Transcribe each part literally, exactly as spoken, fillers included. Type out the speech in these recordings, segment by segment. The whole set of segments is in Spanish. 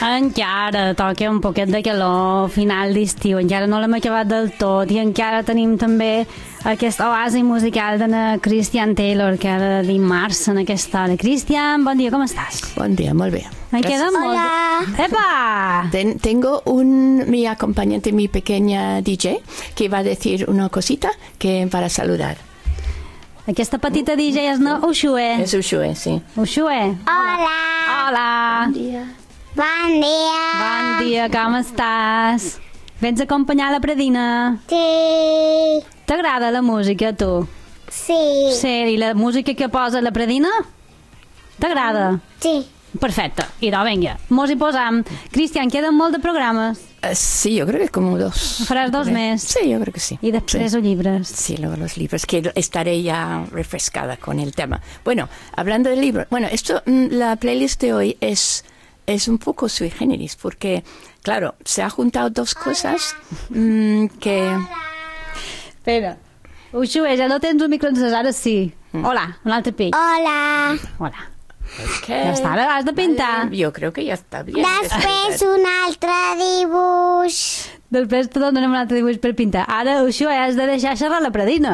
Encara toca un poquet de calor, final d'estiu, encara no l'hem acabat del tot i encara tenim també aquest oasi musical de Christian Taylor que ara dimarts en aquesta hora. Christian, bon dia, com estàs? Bon dia, molt bé. Me queda molt... Hola. ¡Epa! Ten, tengo un, mi acompañante, mi pequeña D J, que va a decir una cosita que para saludar. Aquesta petita D J és no Ushue. Es Ushue, sí. Ushue. Hola. Hola. Bon dia. Bon dia. Bon dia, com estàs? Vens a acompanyar la Predina? Sí. T'agrada la música, a tu? Sí. Sí, i la música que posa la Predina? T'agrada? Sí. Perfecte. Idò, vinga, mos hi posam. Cristian, queden molt de programes. Uh, sí, yo creo que como dos. Faràs dos Okay. més. Sí, yo creo que sí. I després sí. els llibres. Sí, luego los libros, que estaré ya refrescada con el tema. Bueno, hablando de libros, bueno, esto, la playlist de hoy es, es un poco sui generis, porque, claro, se ha juntado dos cosas mmm, que... Espera. Uxue, ja no tens un micro encès, ara sí. Mm. Hola, un altre pic. Hola. Hola. Okay. Ja està, ara has de pintar. Vale, yo creo que ya está bien. Després un altre dibuix. Després te donarem un altre dibuix per pintar. Ara, Uxue, has de deixar xerrar la Predina.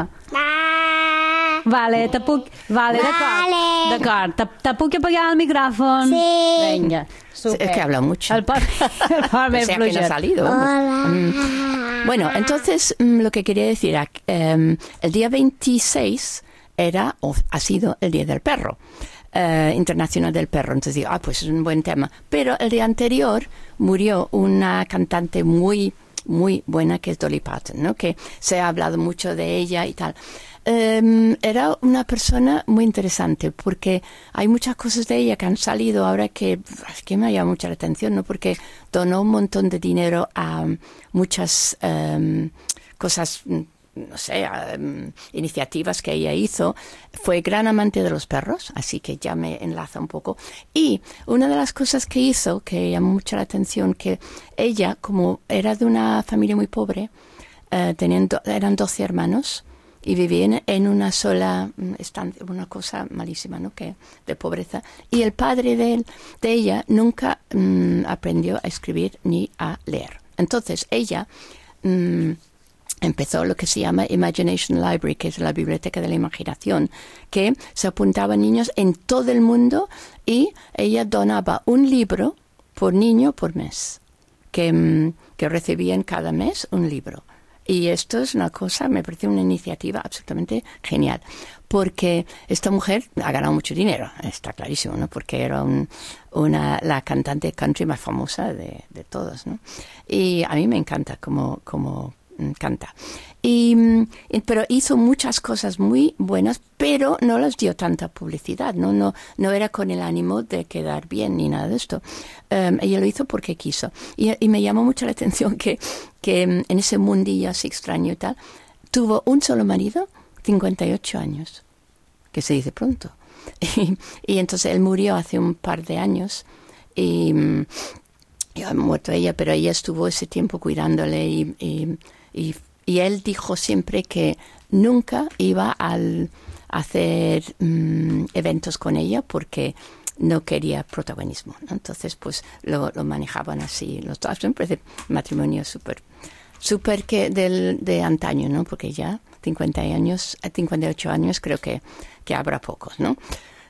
Ah. Vale, te puc... Vale, d'acord. Vale. D'acord. Te, te puc apagar el micròfon? Sí. Vinga, super. Es que habla mucho. El pot, el pot O ben sea que no ha fluixet. salido. vamos. Hola. Mm, Bueno, entonces mm, lo que quería decir, era que, em, el día veintiséis era, o ha sido el Día del Perro, eh, Internacional del Perro. Entonces digo, ah, pues es un buen tema. Pero el día anterior murió una cantante muy, muy buena que es Dolly Parton, ¿no? Que se ha hablado mucho de ella y tal. Um, era una persona muy interesante porque hay muchas cosas de ella que han salido ahora que, que me ha llamado mucha la atención, ¿no? Porque donó un montón de dinero a um, muchas um, cosas, no sé, um, iniciativas que ella hizo. Fue gran amante de los perros, así que ya me enlaza un poco. Y una de las cosas que hizo que llamó mucho la atención, que ella, como era de una familia muy pobre, uh, teniendo, eran doce hermanos, y vivían en una sola estancia, una cosa malísima, ¿no? Que de pobreza. Y el padre de él, de ella, nunca mmm, aprendió a escribir ni a leer. Entonces ella mmm, empezó lo que se llama Imagination Library, que es la biblioteca de la imaginación, que se apuntaban niños en todo el mundo y ella donaba un libro por niño por mes, que, mmm, que recibían cada mes un libro. Y esto es una cosa, me parece una iniciativa absolutamente genial, porque esta mujer ha ganado mucho dinero, está clarísimo, ¿no? Porque era un, una, la cantante country más famosa de, de todos, ¿no? Y a mí me encanta cómo, cómo canta. Y, pero hizo muchas cosas muy buenas, pero no les dio tanta publicidad, ¿no? No, no era con el ánimo de quedar bien ni nada de esto. Um, ella lo hizo porque quiso. Y, y me llamó mucho la atención que, que en ese mundillo así extraño y tal, tuvo un solo marido, cincuenta y ocho años, que se dice pronto. Y, y entonces él murió hace un par de años y, y ha muerto ella, pero ella estuvo ese tiempo cuidándole y, y, y Y él dijo siempre que nunca iba al, a hacer um, eventos con ella porque no quería protagonismo, ¿no? Entonces, pues, lo, lo manejaban así los dos. Siempre de matrimonio súper, súper que del, de antaño, ¿no? Porque ya cincuenta años, cincuenta y ocho años creo que, que habrá pocos, ¿no?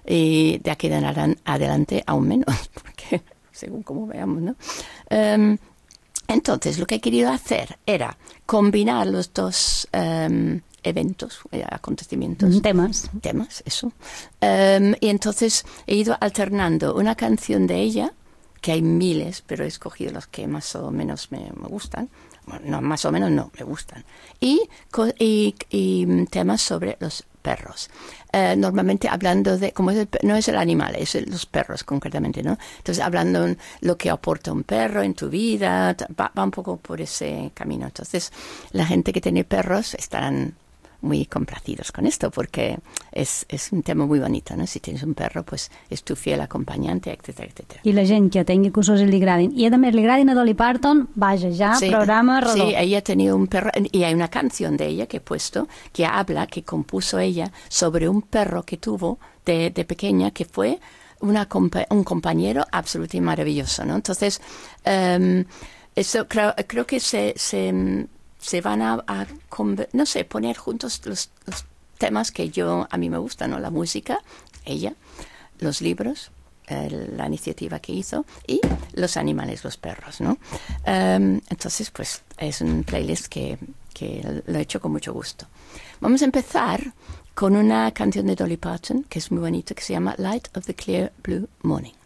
Y de aquí en adelante aún menos, porque según como veamos, ¿no? Um, Entonces, lo que he querido hacer era combinar los dos um, eventos, eh, acontecimientos. Temas. Temas, eso. Um, y entonces he ido alternando una canción de ella, que hay miles, pero he escogido los que más o menos me, me gustan. Bueno, no, más o menos no, me gustan. Y, y, y temas sobre los perros. Eh, normalmente hablando de, como es el, no es el animal, es el, los perros concretamente, ¿no? Entonces hablando de lo que aporta un perro en tu vida, va, va un poco por ese camino. Entonces la gente que tiene perros estarán muy complacidos con esto porque es, es un tema muy bonito, ¿no? Si tienes un perro, pues es tu fiel acompañante, etcétera, etcétera. I la gent que tingui cossos i li agradin. I a més li agradin a Dolly Parton, vaja, ja, sí, programa rodó. Sí, ella ha tenido un perro, y hay una canción de ella que he puesto, que habla, que compuso ella, sobre un perro que tuvo de, de pequeña, que fue una compa un compañero absolutamente maravilloso, ¿no? Entonces, um, eso creo, creo que se, se, se van a, a no sé, poner juntos los, los temas que yo, a mí me gustan, ¿no? La música, ella, los libros, eh, la iniciativa que hizo y los animales, los perros, ¿no? Um, entonces, pues, es un playlist que, que lo he hecho con mucho gusto. Vamos a empezar con una canción de Dolly Parton que es muy bonita, que se llama Light of the Clear Blue Morning.